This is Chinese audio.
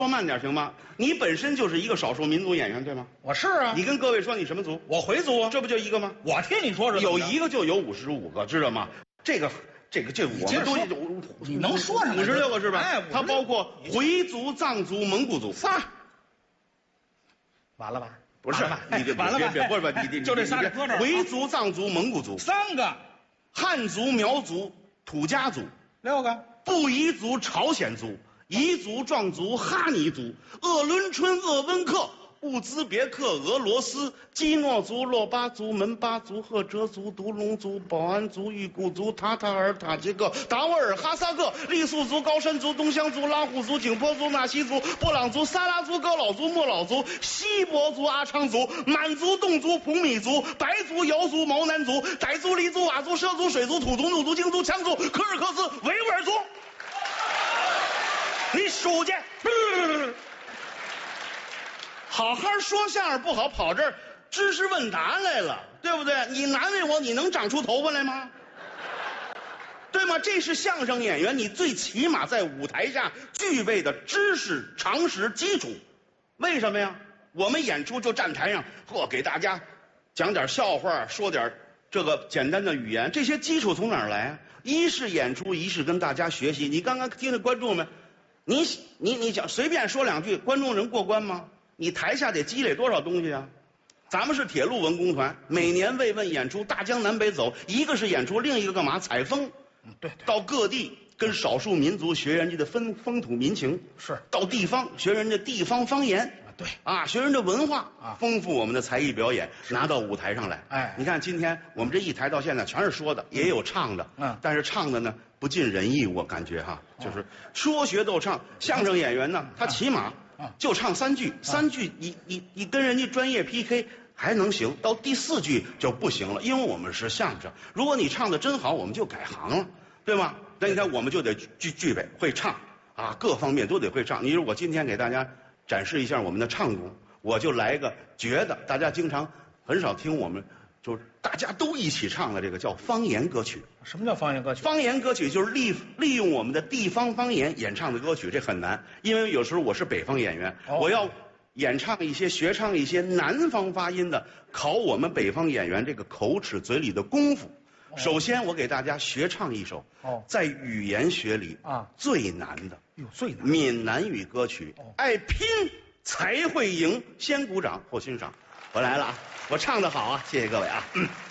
说慢点行吗？你本身就是一个少数民族演员，对吗？ 我是啊， 你跟各位说你什么族？ 我回族啊， 这不就一个吗？ 我听你说是有一个就有55个，知道吗？这我们都你能说上来 56个是吧？ 哎， 它包括回族、藏族、蒙古族仨，完了吧？ 不是，你完了吧？ 别不是吧？你就这仨搁这儿。 回族、藏族、蒙古族 3个， 汉族、苗族、土家族 6个， 布依族、朝鲜族、彝族、壮族、哈尼族、鄂伦春、鄂温克、乌兹别克、俄罗斯、基诺族、洛巴族、门巴族、赫哲族、独龙族、保安族、裕固族、塔塔尔、塔吉克、达斡尔、哈萨克、傈僳族、高山族、东乡族、拉祜族、景颇族、纳西族、布朗族、撒拉族、高老族、莫老族、锡伯族、阿昌族、满族、侗族、普米族、白族、瑶族、毛南族、傣族、黎族、佤族、畲族、水族、土族、怒族、京族、羌族、柯尔克斯、维吾尔族。你数去。好好说相声不好，跑这儿知识问答来了，对不对？你难为我，你能长出头发来吗？对吗？这是相声演员你最起码在舞台下具备的知识常识基础。为什么呀？我们演出就站台上，给大家讲点笑话，说点这个简单的语言，这些基础从哪儿来啊？一是演出，一是跟大家学习。你刚刚听的观众们，你讲随便说两句，观众能过关吗？你台下得积累多少东西啊？咱们是铁路文工团，每年慰问演出，大江南北走，一个是演出，另一个干嘛？采风。 对， 到各地跟少数民族学人家的风土民情， 是到地方学人家地方方言， 对啊，学人家文化啊， 丰富我们的才艺表演，拿到舞台上来。 哎， 你看今天我们这一台到现在全是说的，也有唱的，但是唱的呢不尽人意，我感觉哈，就是说学逗唱。相声演员呢，他起码就唱3句，3句你跟人家专业 PK。还能行，到第4句就不行了，因为我们是相声。如果你唱的真好，我们就改行了，对吗？那你看我们就得具备会唱啊，各方面都得会唱。你说我今天给大家展示一下我们的唱功，我就来一个觉得大家经常很少听我们，就是大家都一起唱的这个叫方言歌曲。 什么叫方言歌曲？ 方言歌曲就是利用我们的地方方言演唱的歌曲，这很难，因为有时候我是北方演员，我要演唱一些、学唱一些南方发音的，考我们北方演员这个口齿嘴里的功夫。首先，我给大家学唱一首在语言学里最难的， 最难闽南语歌曲。爱拼才会赢，先鼓掌后欣赏。我来了啊，我唱得好啊，谢谢各位啊。